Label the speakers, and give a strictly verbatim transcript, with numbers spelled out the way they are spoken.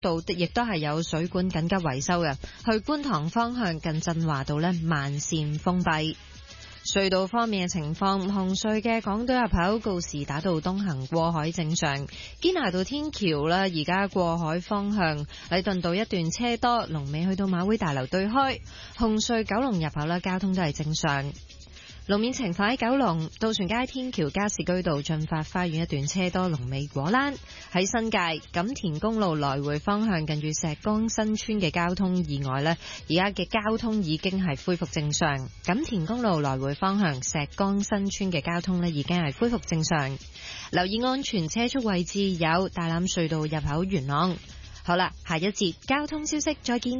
Speaker 1: 道亦都係有水管緊急維修嘅，去觀塘方向近振華道呢慢線封閉。隧道方面嘅情況，紅隧嘅港島入口告士打道東行過海正常，堅拿道天橋啦，而家過海方向禮頓道一段車多，龍尾去到馬會大樓對開。紅隧九龍入口啦，交通都係正常。路面情況喺九龍渡船街天橋加士居道進發花園一段車多，龍尾果欄。喺新界錦田公路來回方向近住石崗新村嘅交通意外呢，而家嘅交通已經係恢復正常。錦田公路來回方向石崗新村嘅交通呢已經係恢復正常。留意安全車速位置有大欖隧道入口元朗。好啦，下一節交通消息再見。